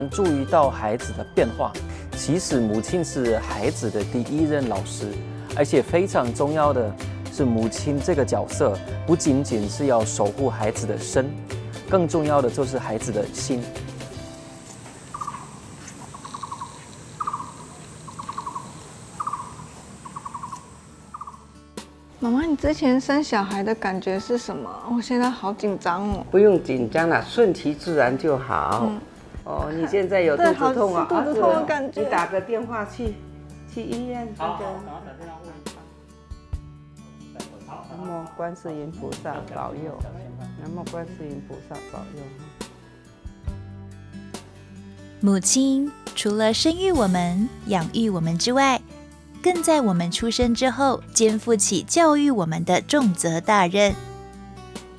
注意到孩子的变化。其实母亲是孩子的第一任老师，而且非常重要的是，母亲这个角色不仅仅是要守护孩子的身，更重要的就是孩子的心。 妈妈，你之前生小孩的感觉是什么？我现在好紧张哦。 不用紧张啦，顺其自然就好。哦，你现在有肚子痛啊？ 肚子痛的感觉。 你打个电话去医院。 好，打电话问一下。 南无观世音菩萨保佑，南无观世音菩萨保佑。 母亲除了生育我们、养育我们之外，更在我们出生之后肩负起教育我们的重责大任。